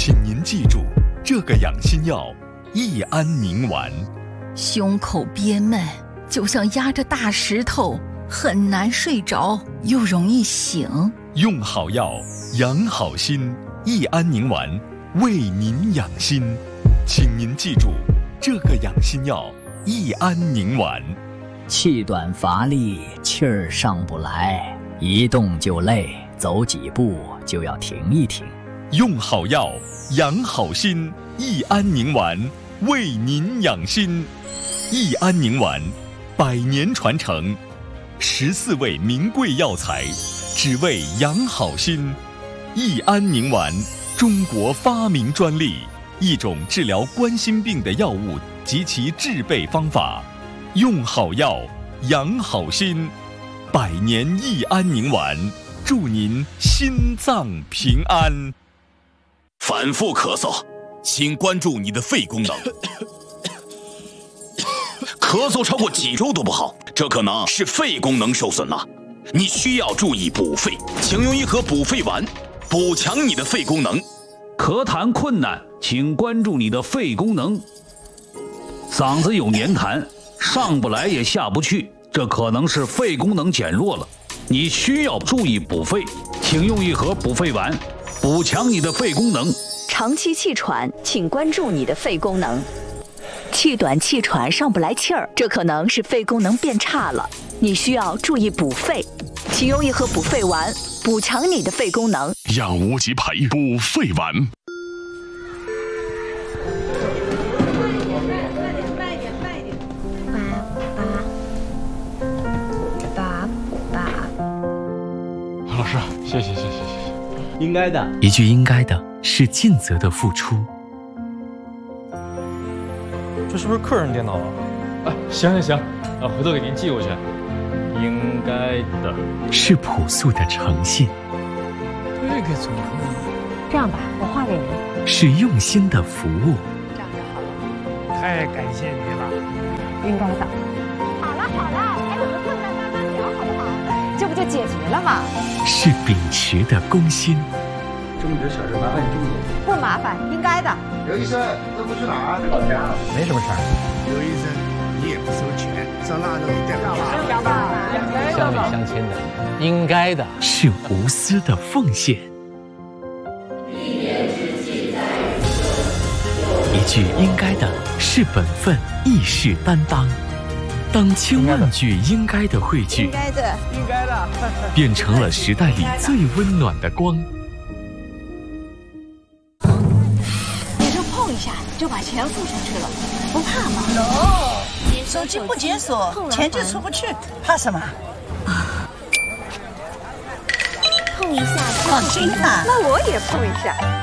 请您记住这个养心药益安宁丸。 胸口憋闷，就像压着大石头，很难睡着，又容易醒。 用好药，养好心，益安宁丸为您养心。请您记住这个养心药益安宁丸。 气短乏力，气儿上不来，一动就累，走几步就要停一停。 用好药，养好心，益安宁丸为您养心。益安宁丸100年传承，14味名贵药材，只为养好心。益安宁丸，中国发明专利，一种治疗冠心病的药物及其制备方法。用好药，养好心，100年益安宁丸，祝您心脏平安。 反复咳嗽，请关注你的肺功能。咳嗽超过几周都不好，这可能是肺功能受损了，你需要注意补肺，请用一盒补肺丸，补强你的肺功能。 咳痰困难，请关注你的肺功能。嗓子有黏痰，上不来也下不去，这可能是肺功能减弱了，你需要注意补肺，请用一盒补肺丸，补强你的肺功能。 长期气喘，请关注你的肺功能。气短气喘上不来气儿，这可能是肺功能变差了，你需要注意补肺，请用一盒补肺丸，补强你的肺功能。 养无极培补肺丸。 老师，谢谢。 应该的， 一句应该的是尽责的付出。 这是不是客人电脑啊？行，回头给您寄过去。应该的是朴素的诚信。 这个怎么可以？ 这样吧，我画给您。 是用心的服务。 这样就好了。 太感谢你了。 应该的。好了，还有个困难慢慢聊，好不好？这不就解决了吗？ 是秉持的公心。 这么点小事麻烦你注意。 不麻烦，应该的。 刘医生，这不去哪儿？老家。 没什么事儿。 刘医生，你也不收钱，上那都一点吧。 乡里乡亲的，应该的。 是无私的奉献。一句应该的是本分，亦是担当。当千万句应该的汇聚， 应该的， 变成了时代里最温暖的光。 你就碰一下就把钱付出去了，不怕吗？ 手机不解锁，钱就出不去，怕什么？ 碰一下， 放心吧。 那我也碰一下。